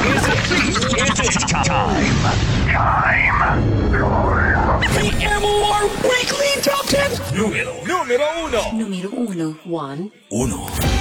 The MOR Weekly Top 10. Número uno. Número uno. One. Uno.